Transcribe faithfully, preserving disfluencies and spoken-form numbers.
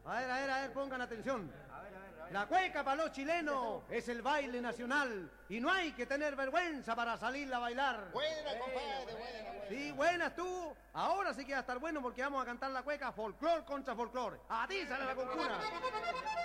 A ver, a ver, a ver, pongan atención. La cueca para los chilenos es el baile nacional y no hay que tener vergüenza para salir a bailar. Buena, compadre, buena, buena. Sí, buenas tú. Ahora sí que va a estar bueno porque vamos a cantar la cueca folclor contra folclor. A ti sale la concuna.